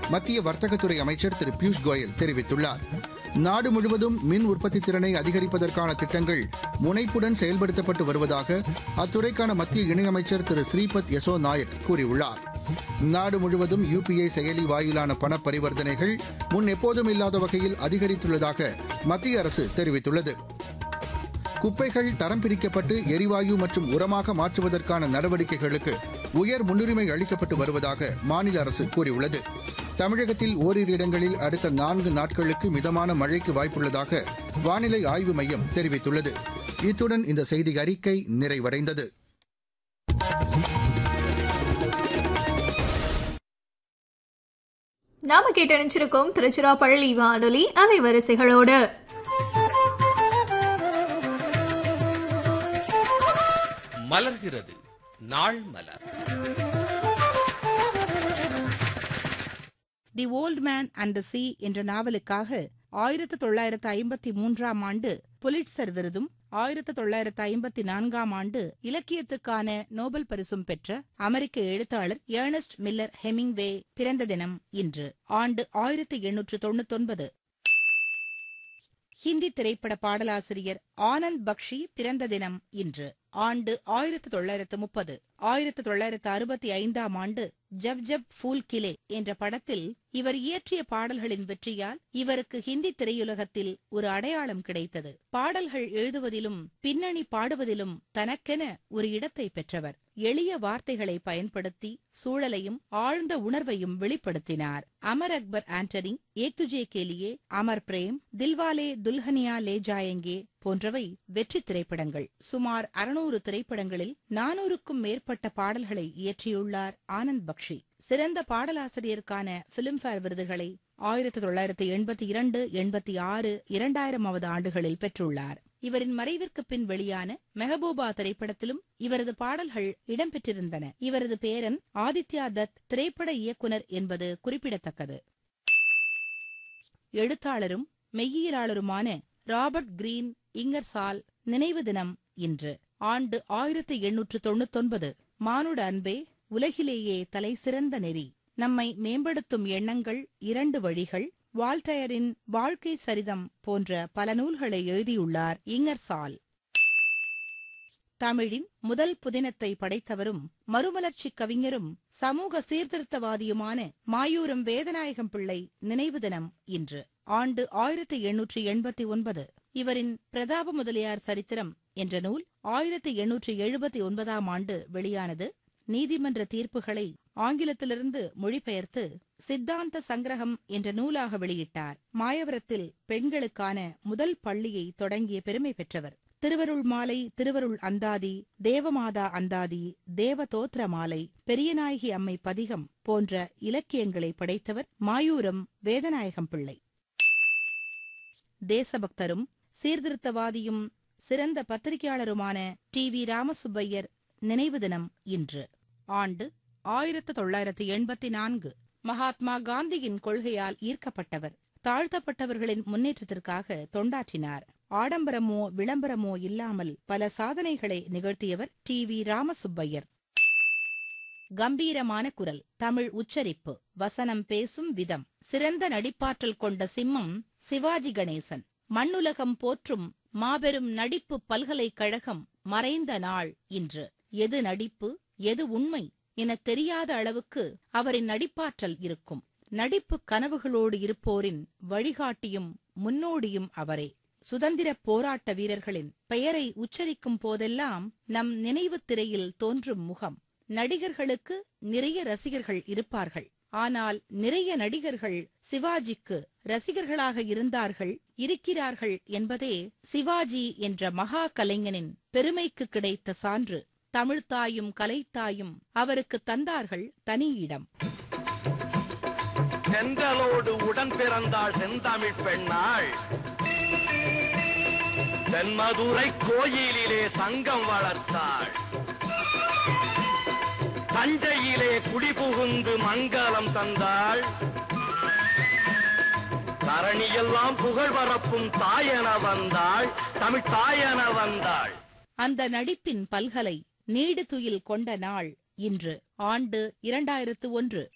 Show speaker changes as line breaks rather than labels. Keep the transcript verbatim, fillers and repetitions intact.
மத்திய வர்த்தகத்துறை அமைச்சர் திரு பியூஷ் கோயல் தெரிவித்துள்ளார். நாடு முழுவதும் மின் உற்பத்தி திறனை அதிகரிப்பதற்கான திட்டங்கள் முனைப்புடன் செயல்படுத்தப்பட்டு வருவதாக அத்துறைக்கான மத்திய இணையமைச்சர் திரு ஸ்ரீபத் யசோ நாயக் கூறியுள்ளார். நாடு முழுவதும் யுபிஐ செயலி வாயிலான பண பரிவர்த்தனைகள் முன் எப்போதும் இல்லாத வகையில் அதிகரித்துள்ளதாக மத்திய அரசு தெரிவித்துள்ளது. குப்பைகள் தரம் பிரிக்கப்பட்டு எரிவாயு மற்றும் உரமாக மாற்றுவதற்கான நடவடிக்கைகளுக்கு உயர் முன்னுரிமை அளிக்கப்பட்டு வருவதாக மாநில அரசு கூறியுள்ளது. தமிழகத்தில் ஓரிரு இடங்களில் அடுத்த நான்கு நாட்களுக்கு மிதமான மழைக்கு வாய்ப்புள்ளதாக வானிலை ஆய்வு மையம் தெரிவித்துள்ளது. இத்துடன் இந்த செய்தி அறிக்கை நிறைவடைந்தது.
நாம கேட்டணிச்சிருக்கோம் திருச்சிராப்பள்ளி வானொலி அலைவரிசைகளோடு.
மலர்கிறது நாள் மலர்.
தி ஓல்ட் மேன் அண்ட் தி சீ என்ற நாவலுக்காக ஆயிரத்து தொள்ளாயிரத்து ஐம்பத்தி மூன்றாம் ஆண்டு புலிட்சர் விருதும் ஆயிரத்து தொள்ளாயிரத்து ஐம்பத்தி நான்காம் ஆண்டு இலக்கியத்துக்கான நோபல் பரிசும் பெற்ற அமெரிக்க எழுத்தாளர் ஏர்னஸ்ட் மில்லர் ஹெமிங்வே பிறந்த தினம் இன்று. ஆண்டு ஆயிரத்து எண்ணூற்று தொன்னூத்தொன்பது. ஹிந்தி திரைப்பட பாடலாசிரியர் ஆனந்த் பக்ஷி பிறந்த தினம் இன்று. ஆண்டு ஆயிரத்து தொள்ளாயிரத்து முப்பது. ஆயிரத்து தொள்ளாயிரத்து அறுபத்தி ஐந்தாம் ஆண்டு ஜப் ஜப் ஃபூல் கிலே என்ற படத்தில் இவர் இயற்றிய பாடல்களின் வெற்றியால் இவருக்கு ஹிந்தி திரையுலகத்தில் ஒரு அடையாளம் கிடைத்தது. பாடல்கள் எழுதுவதிலும் பின்னணி பாடுவதிலும் தனக்கென ஒரு இடத்தை பெற்றவர். எளிய வார்த்தைகளை பயன்படுத்தி சூழலையும் ஆழ்ந்த உணர்வையும் வெளிப்படுத்தினார். அமர் அக்பர் ஆண்டனி, ஏக் துஜே கே லியே, அமர் பிரேம், தில்வாலே துல்ஹனியா லே ஜாயேங்கே போன்றவை வெற்றி திரைப்படங்கள். சுமார் அறுநூறு திரைப்படங்களில் நானூறுக்கும் மேற்பட்ட பாடல்களை இயற்றியுள்ளார் ஆனந்த் பக்ஷி. சிறந்த பாடலாசிரியருக்கான பிலிம்பேர் விருதுகளை ஆயிரத்தி தொள்ளாயிரத்தி எண்பத்தி இரண்டு எண்பத்தி ஆறு இரண்டாயிரமாவது ஆண்டுகளில் பெற்றுள்ளார். இவரின் மறைவிற்கு பின் வெளியான மெஹபூபா திரைப்படத்திலும் இவரது பாடல்கள் இடம்பெற்றிருந்தன. இவரது பேரன் ஆதித்யா தத் திரைப்பட இயக்குனர் என்பது குறிப்பிடத்தக்கது. எழுத்தாளரும் மெய்யியலாளருமான ராபர்ட் கிரீன் இங்கர்சால் நினைவு தினம் இன்று. ஆண்டு ஆயிரத்தி எண்ணூற்று தொன்னூத்தொன்பது. மானுட அன்பே உலகிலேயே தலை சிறந்த நெறி. நம்மை மேம்படுத்தும் எண்ணங்கள் இரண்டு வழிகள். வால்டயரின் வாழ்க்கை சரிதம் போன்ற பல நூல்களை எழுதியுள்ளார் இங்கர்சால். தமிழின் முதல் புதினத்தை படைத்தவரும் மறுமலர்ச்சி கவிஞரும் சமூக சீர்திருத்தவாதியுமான மாயூரம் வேதநாயகம் பிள்ளை நினைவு தினம் இன்று. ஆண்டு ஆயிரத்தி எண்ணூற்றி எண்பத்தி ஒன்பது. இவரின் பிரதாப முதலியார் சரித்திரம் என்ற நூல் ஆயிரத்தி எண்ணூற்றி எழுபத்தி ஒன்பதாம் ஆண்டு வெளியானது. நீதிமன்ற தீர்ப்புகளை ஆங்கிலத்திலிருந்து மொழிபெயர்த்து சித்தாந்த சங்கிரகம் என்ற நூலாக வெளியிட்டார். மாயவரத்தில் பெண்களுக்கான முதல் பள்ளியை தொடங்கிய பெருமை பெற்றவர். திருவருள் மாலை, திருவருள் அந்தாதி, தேவமாதா அந்தாதி, தேவதோத்திர மாலை, பெரியநாயகி அம்மை பதிகம் போன்ற இலக்கியங்களை படைத்தவர் மாயூரம் வேதநாயகம் பிள்ளை. தேசபக்தரும் சீர்திருத்தவாதியும் சிறந்த பத்திரிகையாளருமான டி வி ராமசுப்பையர் நினைவு தினம் இன்று. ஆண்டு ஆயிரத்து தொள்ளாயிரத்து எண்பத்தி நான்கு. மகாத்மா காந்தியின் கொள்கையால் ஈர்க்கப்பட்டவர். தாழ்த்தப்பட்டவர்களின் முன்னேற்றத்திற்காக தொண்டாற்றினார். ஆடம்பரமோ விளம்பரமோ இல்லாமல் பல சாதனைகளை நிகழ்த்தியவர் டி வி ராமசுப்பையர். கம்பீரமான குரல், தமிழ் உச்சரிப்பு, வசனம் பேசும் விதம், சிறந்த நடிப்பாற்றல் கொண்ட சிம்மம் சிவாஜி கணேசன். மண்ணுலகம் போற்றும் மாபெரும் நடிப்பு பல்கலைக்கழகம் மறைந்த நாள் இன்று. எது நடிப்பு எது உண்மை என தெரியாத அளவுக்கு அவரின் நடிப்பாற்றல் இருக்கும். நடிப்பு கனவுகளோடு இருப்போரின் வழிகாட்டியும் முன்னோடியும் அவரே. சுதந்திர போராட்ட வீரர்களின் பெயரை உச்சரிக்கும் போதெல்லாம் நம் நினைவு திரையில் தோன்றும் முகம். நடிகர்களுக்கு நிறைய ரசிகர்கள் இருப்பார்கள். ஆனால் நிறைய நடிகர்கள் சிவாஜிக்கு ரசிகர்களாக இருந்தார்கள், இருக்கிறார்கள் என்பதே சிவாஜி என்ற மகா கலைஞனின் பெருமைக்கு கிடைத்த சான்று. தமிழ்த்தாயும் கலைத்தாயும் அவருக்கு தந்தார்கள் தனி இடம்.
செந்தலோடு உடன் பிறந்தாள் செந்தமிழ் பெண்ணாள். தென்மதுரை கோயிலிலே சங்கம் வளர்த்தாள். தஞ்சையிலே குடிபுகுந்து மங்களம் தந்தாள். தரணியெல்லாம் புகழ் பரப்பும் தாயென வந்தாள், தமிழ் தாயென வந்தாள்.
அந்த நடிப்பின் பல்கலை நீடு துயில் கொண்ட நாள் இன்று. ஆண்டு இரண்டாயிரத்து ஒன்று.